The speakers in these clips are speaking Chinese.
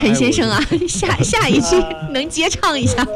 陈先生啊，下一句能接唱一下？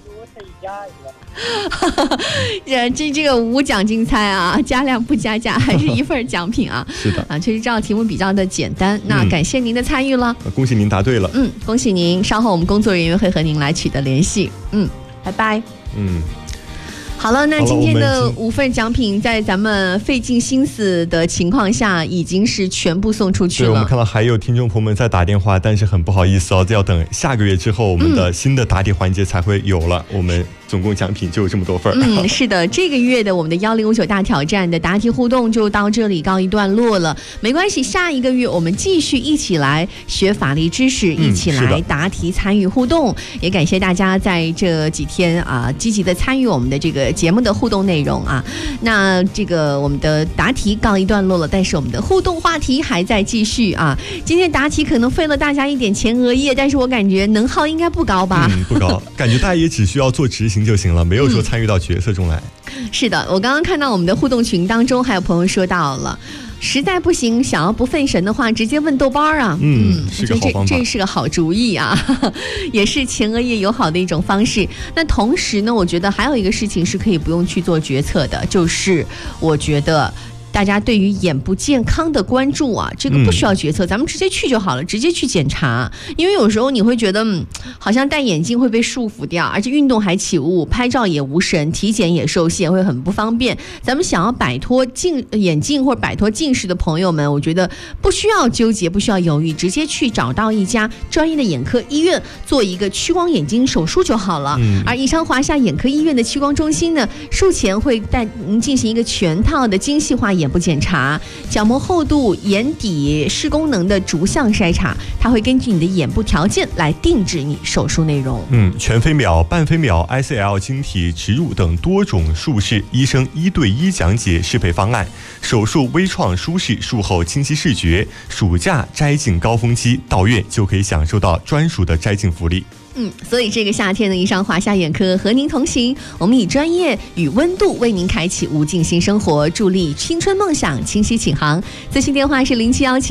这个无奖竞猜啊，加量不加价，还是一份奖品啊。 是的啊， 确实这道题目比较的简单。那感谢您的参与了， 恭喜您答对了。 恭喜您。稍后我们工作人员会和您来取得联系。拜拜。好了，那今天的5份奖品在咱们费尽心思的情况下，已经是全部送出去了。 对，我们看到还有听众朋友们在打电话，但是很不好意思哦，要等下个月之后，我们的新的答题环节才会有了。我们总共奖品就有这么多份。 是的，这个月的我们的1059大挑战的答题互动就到这里告一段落了。没关系，下一个月我们继续一起来学法律知识，一起来答题参与互动。也感谢大家在这几天啊积极的参与我们的这个节目的互动内容啊。那这个我们的答题告一段落了，但是我们的互动话题还在继续啊。今天答题可能费了大家一点前额叶，但是我感觉能耗应该不高吧？ 不高，感觉大家也只需要做执行就行了，没有说参与到角色中来。 是的，我刚刚看到我们的互动群当中还有朋友说到了，实在不行想要不费神的话，直接问豆瓣啊。 是个好方法， 这是个好主意啊，也是前额叶友好的一种方式。那同时呢，我觉得还有一个事情是可以不用去做决策的，就是我觉得大家对于眼部健康的关注啊，这个不需要决策，咱们直接去就好了，直接去检查。因为有时候你会觉得好像戴眼镜会被束缚掉，而且运动还起雾，拍照也无神，体检也受限，会很不方便。咱们想要摆脱眼镜或者摆脱近视的朋友们，我觉得不需要纠结，不需要犹豫，直接去找到一家专业的眼科医院做一个屈光眼睛手术就好了。而宜昌华夏眼科医院的屈光中心呢，术前会带您进行一个全套的精细化眼部检查，角膜厚度、眼底视功能的逐项筛查，它会根据你的眼部条件来定制你手术内容。 全飞秒、半飞秒、ICL 晶体植入等多种术式，医生1对1讲解适配方案，手术微创舒适，术后清晰视觉。暑假摘镜高峰期，到院就可以享受到专属的摘镜福利。 所以这个夏天的宜昌华夏眼科和您同行，我们以专业与温度为您开启无尽新生活，助力青春梦想，清晰请航。咨询电话是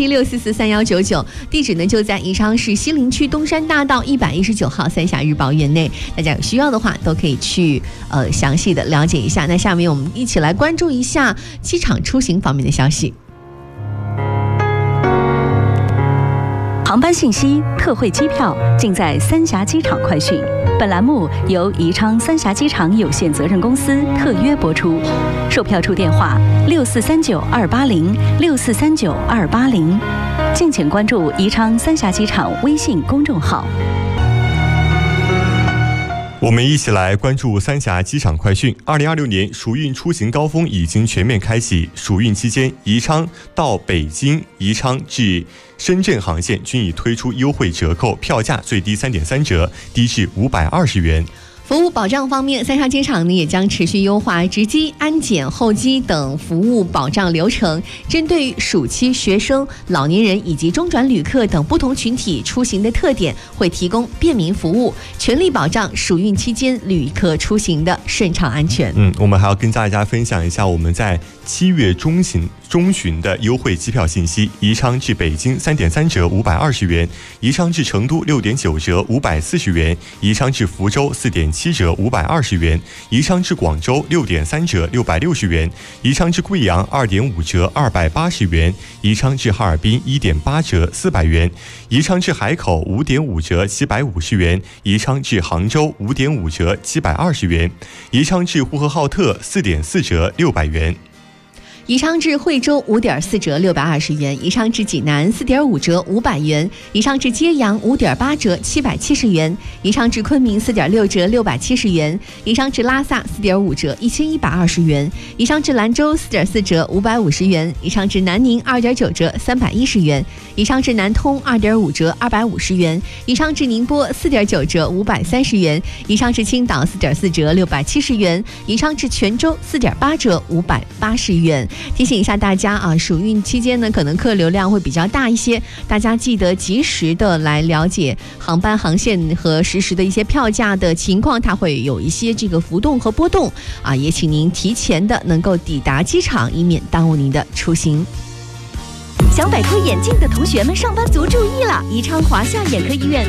0717644399，地址呢就在宜昌市西陵区东山大道119号三峡日报院内，大家有需要的话都可以去详细的了解一下。那下面我们一起来关注一下机场出行方面的消息。 航班信息、特惠机票尽在三峡机场快讯。本栏目由宜昌三峡机场有限责任公司特约播出。售票处电话6439-280，6439-280。敬请关注宜昌三峡机场微信公众号。 我们一起来关注三峡机场快讯。2026年暑运出行高峰已经全面开启，暑运期间，宜昌到北京、宜昌至深圳航线均已推出优惠折扣，票价最低3.3折，低至520元。 服务保障方面，三峡机场呢也将持续优化值机、安检、候机等服务保障流程，针对暑期学生、老年人以及中转旅客等不同群体出行的特点，会提供便民服务，全力保障暑运期间旅客出行的顺畅安全。 我们还要跟大家分享一下我们在7月中旬的优惠机票信息：宜昌至北京3.3折520元，宜昌至成都6.9折540元，宜昌至福州4.7折520元，宜昌至广州6.3折660元，宜昌至贵阳2.5折280元，宜昌至哈尔滨1.8折400元，宜昌至海口5.5折750元，宜昌至杭州5.5折720元，宜昌至呼和浩特4.4折600元。 宜昌至惠州5.4折620元，宜昌至济南4.5折500元，宜昌至揭阳5.8折770元，宜昌至昆明4.6折670元，宜昌至拉萨4.5折1120元，宜昌至兰州4.4折550元，宜昌至南宁2.9折310元，宜昌至南通2.5折250元，宜昌至宁波4.9折530元，宜昌至青岛4.4折670元，宜昌至泉州4.8折580元。提醒一下大家啊，暑运期间呢，可能客流量会比较大一些，大家记得及时的来了解航班航线和实时的一些票价的情况，它会有一些这个浮动和波动啊，也请您提前的能够抵达机场，以免耽误您的出行。 想摆脱眼镜的同学们，上班族注意了！宜昌华夏眼科医院